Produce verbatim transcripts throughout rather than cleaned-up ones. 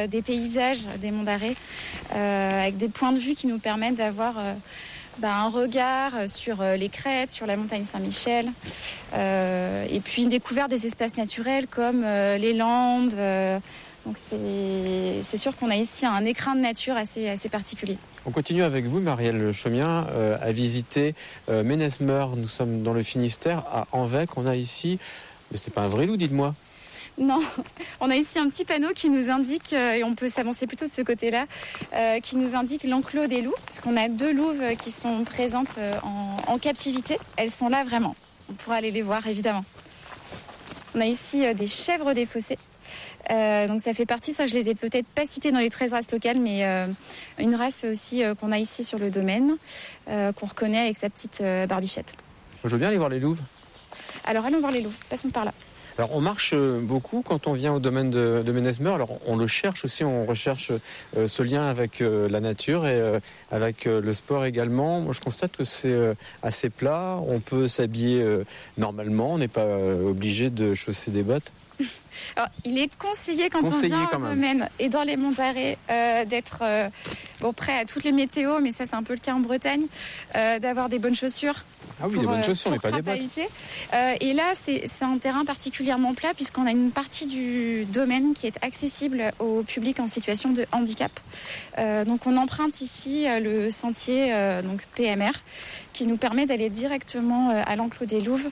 euh, des paysages des Monts d'Arrée, euh, avec des points de vue qui nous permettent d'avoir euh, bah, un regard sur euh, les crêtes, sur la montagne Saint-Michel, euh, et puis une découverte des espaces naturels comme euh, les Landes. Euh, donc c'est, c'est sûr qu'on a ici un écrin de nature assez, assez particulier. On continue avec vous, Marielle Chaumien, euh, à visiter euh, Ménesmeur. Nous sommes dans le Finistère, à Anvec. On a ici, mais ce n'est pas un vrai loup, dites-moi. Non, on a ici un petit panneau qui nous indique, euh, et on peut s'avancer plutôt de ce côté-là, euh, qui nous indique l'enclos des loups, parce qu'on a deux louves qui sont présentes euh, en, en captivité. Elles sont là vraiment. On pourra aller les voir, évidemment. On a ici euh, des chèvres des fossés. Euh, donc ça fait partie, ça je les ai peut-être pas citées dans les treize races locales, mais euh, une race aussi euh, qu'on a ici sur le domaine, euh, qu'on reconnaît avec sa petite euh, barbichette. Je veux bien aller voir les louves. Alors allons voir les louves, passons par là. Alors on marche beaucoup quand on vient au domaine de, de Ménesmeur. Alors on le cherche aussi, on recherche euh, ce lien avec euh, la nature et euh, avec euh, le sport également. Moi je constate que c'est euh, assez plat, on peut s'habiller euh, normalement, on n'est pas euh, obligé de chausser des bottes. Alors, il est conseillé quand conseillé on vient quand au même. domaine et dans les Monts d'Arrée euh, d'être euh, bon, prêt à toutes les météos, mais ça c'est un peu le cas en Bretagne, euh, d'avoir des bonnes chaussures. Ah oui, pour, des bonnes chaussures, mais pas des bottes. Euh, et là, c'est, c'est un terrain particulièrement plat puisqu'on a une partie du domaine qui est accessible au public en situation de handicap. Euh, donc on emprunte ici euh, le sentier euh, donc P M R qui nous permet d'aller directement euh, à l'enclos des louves.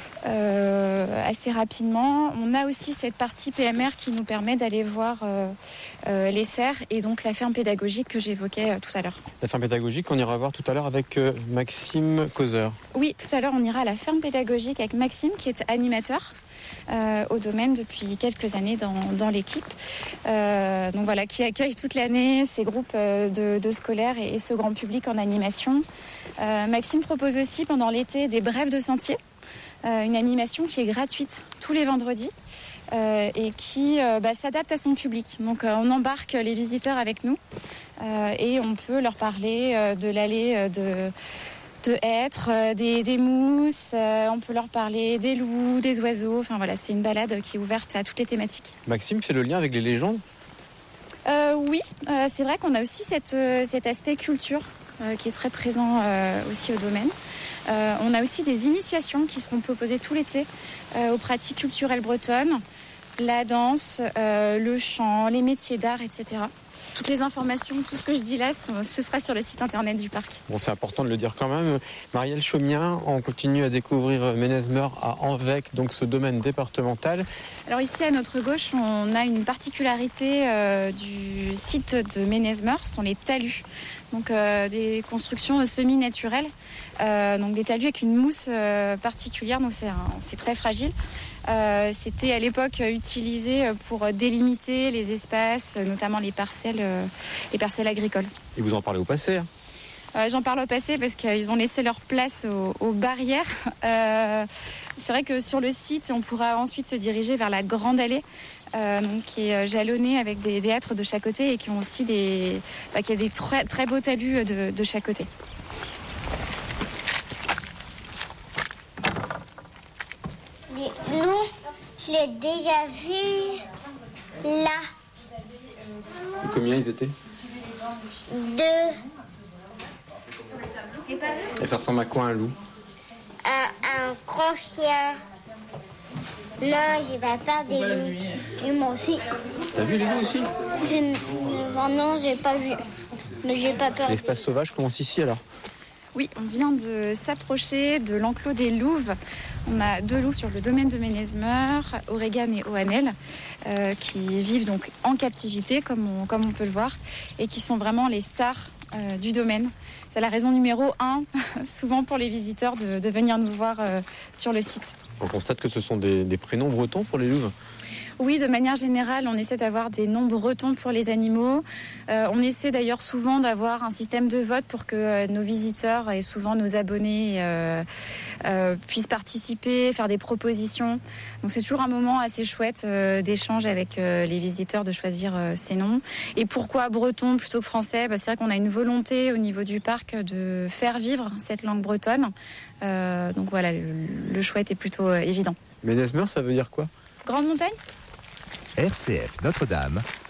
Euh, assez rapidement. On a aussi cette partie P M R qui nous permet d'aller voir euh, euh, les cerfs et donc la ferme pédagogique que j'évoquais euh, tout à l'heure. La ferme pédagogique, on ira voir tout à l'heure avec euh, Maxime Causeur. Oui, tout à l'heure on ira à la ferme pédagogique avec Maxime qui est animateur euh, au domaine depuis quelques années dans, dans l'équipe. Euh, donc voilà, qui accueille toute l'année ces groupes euh, de, de scolaires et, et ce grand public en animation. Euh, Maxime propose aussi pendant l'été des brèves de sentier. Euh, une animation qui est gratuite tous les vendredis euh, et qui euh, bah, s'adapte à son public. Donc euh, on embarque les visiteurs avec nous euh, et on peut leur parler euh, de l'allée euh, de, de hêtres, euh, des, des mousses, euh, on peut leur parler des loups, des oiseaux. Enfin voilà, c'est une balade qui est ouverte à toutes les thématiques. Maxime fait le lien avec les légendes ? euh, Oui, euh, c'est vrai qu'on a aussi cette, euh, cet aspect culture euh, qui est très présent euh, aussi au domaine. Euh, on a aussi des initiations qui seront proposées tout l'été euh, aux pratiques culturelles bretonnes, la danse, euh, le chant, les métiers d'art, et cetera. Toutes les informations, tout ce que je dis là, ce sera sur le site internet du parc. Bon, c'est important de le dire quand même. Marielle Chaumien, on continue à découvrir Ménesmeur à Anvec, donc ce domaine départemental. Alors ici, à notre gauche, on a une particularité euh, du site de Ménesmeur, ce sont les talus. Donc euh, des constructions semi-naturelles, euh, donc des talus avec une mousse euh, particulière, donc c'est, un, c'est très fragile. Euh, c'était à l'époque utilisé pour délimiter les espaces, notamment les parcelles, euh, les parcelles agricoles. Et vous en parlez au passé hein euh, J'en parle au passé parce qu'ils ont laissé leur place aux, aux barrières. Euh, c'est vrai que sur le site, on pourra ensuite se diriger vers la grande allée. Euh, donc, qui est jalonnée avec des, des hêtres de chaque côté et qui ont aussi des, bah, qui a des très, très beaux talus de, de chaque côté. Nous, je l'ai déjà vu là. Et combien ils étaient ? Deux. Et ça ressemble à quoi un loup ? Un, un grand chien. Non, j'ai pas peur des loups. Et moi aussi. T'as vu les loups aussi ? J'ai... Non, j'ai pas vu. Mais j'ai pas peur. L'espace sauvage commence ici alors ? Oui, on vient de s'approcher de l'enclos des louves. On a deux loups sur le domaine de Ménesmeur, Oregan et Oanel, euh, qui vivent donc en captivité, comme on, comme on peut le voir, et qui sont vraiment les stars euh, du domaine. C'est la raison numéro un, souvent pour les visiteurs, de, de venir nous voir euh, sur le site. On constate que ce sont des, des prénoms bretons pour les louves ? Oui, de manière générale, on essaie d'avoir des noms bretons pour les animaux. Euh, on essaie d'ailleurs souvent d'avoir un système de vote pour que euh, nos visiteurs et souvent nos abonnés euh, euh, puissent participer, faire des propositions. Donc c'est toujours un moment assez chouette euh, d'échange avec euh, les visiteurs de choisir euh, ces noms. Et pourquoi breton plutôt que français ? Bah, c'est vrai qu'on a une volonté au niveau du parc de faire vivre cette langue bretonne. Euh, donc voilà, le, le choix était plutôt euh, évident. Ménesmeur, ça veut dire quoi ? Grande montagne ? R C F Notre-Dame,